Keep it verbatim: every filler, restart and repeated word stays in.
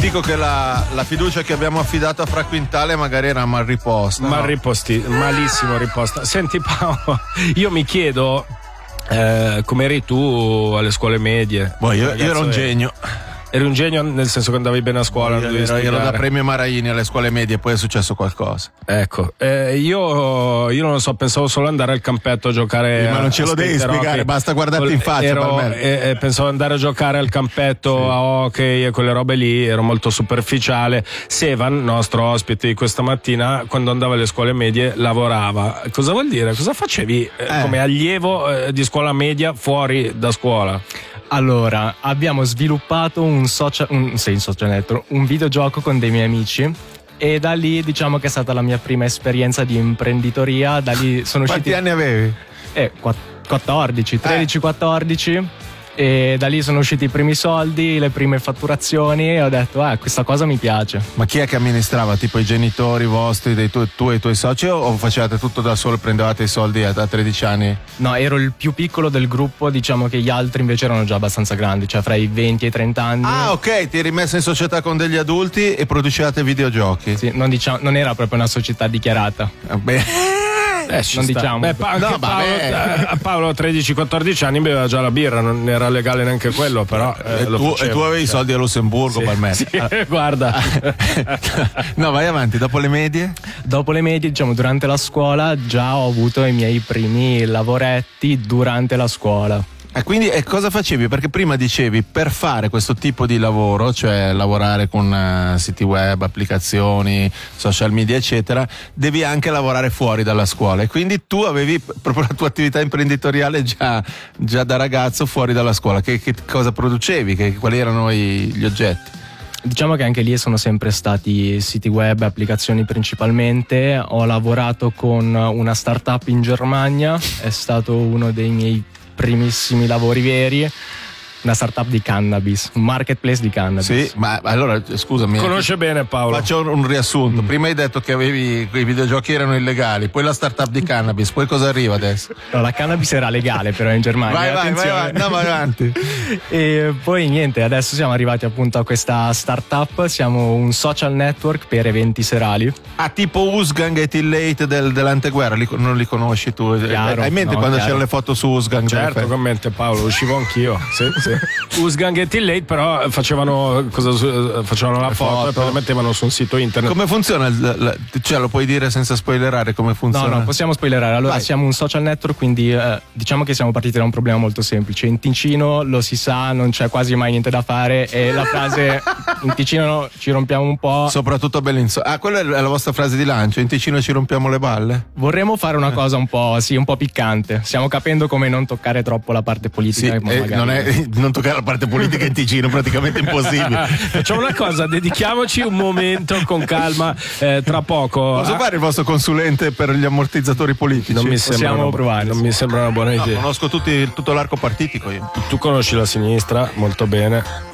dico che la, la fiducia che abbiamo affidato a Fra Quintale magari era mal riposta. Mal no? riposti, malissimo riposta. Senti Paolo, io mi chiedo eh, come eri tu alle scuole medie. Boh, io, io ero un genio. Eri un genio nel senso che andavi bene a scuola. Io ero, ero da premio Maraini alle scuole medie, poi è successo qualcosa. Ecco, eh, io, io non lo so, pensavo solo andare al campetto a giocare. Eh, ma non ce lo devi spiegare, hockey. basta guardarti in faccia. Ero, per me. eh, eh, pensavo andare a giocare al campetto sì. a hockey e quelle robe lì, ero molto superficiale. Sevan, nostro ospite di questa mattina, quando andava alle scuole medie lavorava. Cosa vuol dire? Cosa facevi eh, Eh. come allievo eh, di scuola media fuori da scuola? Allora, abbiamo sviluppato un social, un, sì, un social network, un videogioco con dei miei amici e da lì diciamo che è stata la mia prima esperienza di imprenditoria. Da lì sono Quanti usciti... anni avevi? Eh, quattordici, tredici quattordici e da lì sono usciti i primi soldi, le prime fatturazioni e ho detto eh, questa cosa mi piace. Ma chi è che amministrava? Tipo i genitori vostri, dei tu, tu e i tuoi soci, o facevate tutto da solo, prendevate i soldi a, a tredici anni? No, ero il più piccolo del gruppo, diciamo che gli altri invece erano già abbastanza grandi, cioè fra i venti e i trenta anni. Ah, ok, ti eri messo in società con degli adulti e producevate videogiochi. Sì, non, diciamo, non era proprio una società dichiarata. Beh. Eh, non sta. diciamo. Beh, pa- No, anche Paolo, eh, Paolo a tredici quattordici anni beveva già la birra, non era legale neanche quello, però eh, e, lo tu, facevo, e tu avevi i cioè. soldi a Lussemburgo Sì, per me. sì, guarda. No, vai avanti, dopo le medie? Dopo le medie, diciamo, durante la scuola già ho avuto i miei primi lavoretti durante la scuola. E quindi e cosa facevi? Perché prima dicevi per fare questo tipo di lavoro, cioè lavorare con uh, siti web, applicazioni, social media eccetera, devi anche lavorare fuori dalla scuola e quindi tu avevi proprio la tua attività imprenditoriale già, già da ragazzo fuori dalla scuola. Che, che cosa producevi? Che, quali erano i, gli oggetti? Diciamo che anche lì sono sempre stati siti web, applicazioni principalmente. Ho lavorato con una startup in Germania, è stato uno dei miei primissimi lavori veri, una startup di cannabis, un marketplace di cannabis. Sì, ma allora scusami. Conosce bene Paolo. Faccio un riassunto. Mm. Prima hai detto che avevi i videogiochi erano illegali, poi la startup di cannabis, poi cosa arriva adesso? No, la cannabis era legale però in Germania. Vai, vai, vai, vai, no, vai avanti. E poi niente, adesso siamo arrivati appunto a questa startup, siamo un social network per eventi serali. Ah, tipo Usgang e Tillate del, dell'anteguerra, li, non li conosci tu? Chiaro, hai in mente no, quando chiaro. c'erano le foto su Usgang? Certo, con mente Paolo, uscivo anch'io. Sì, sì. Usgang e Tillate però facevano, cosa, facevano la foto, foto e poi la mettevano su un sito internet. Come funziona? Il, la, cioè lo puoi dire senza spoilerare come funziona? No, no, possiamo spoilerare. Allora, Vai. siamo un social network, quindi eh, diciamo che siamo partiti da un problema molto semplice. In Ticino lo si sa, non c'è quasi mai niente da fare e la frase in Ticino no, ci rompiamo un po'. Soprattutto a Bellinzona. Ah, quella è la vostra frase di lancio. In Ticino ci rompiamo le balle? Vorremmo fare una cosa un po', sì, un po' piccante. Stiamo capendo come non toccare troppo la parte politica. Sì, ma eh, magari... non, è, non toccare la parte politica in Ticino, praticamente impossibile. Facciamo una cosa, dedichiamoci un momento con calma, eh, tra poco. Posso ah, fare il vostro consulente per gli ammortizzatori politici? Non mi sembra Possiamo una, provare, non sì. mi sembra una buona No, idea. conosco tutti, tutto l'arco partitico io. Tu conosci la sinistra molto bene.